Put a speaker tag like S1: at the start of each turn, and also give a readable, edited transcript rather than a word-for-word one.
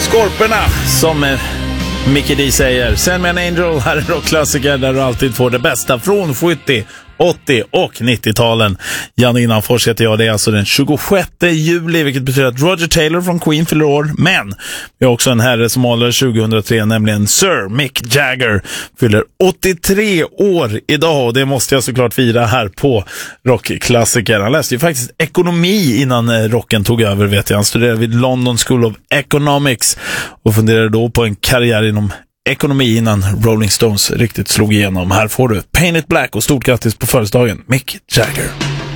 S1: Skorporna, som Mickey D säger. Send me an angel, här är rockklassiker där du alltid får det bästa från 70, 80 och 90-talen. Janne Innanfors heter jag. Det är alltså den 26 juli, vilket betyder att Roger Taylor från Queen fyller år. Men vi har också en herre som håller 2003, nämligen Sir Mick Jagger, fyller 83 år idag, och det måste jag såklart fira här på rockklassiker. Han läste ju faktiskt ekonomi innan rocken tog över, vet jag. Han studerade vid London School of Economics och funderade då på en karriär inom ekonomi innan Rolling Stones riktigt slog igenom. Här får du Paint It Black och stort grattis på födelsedagen, Mick Jagger.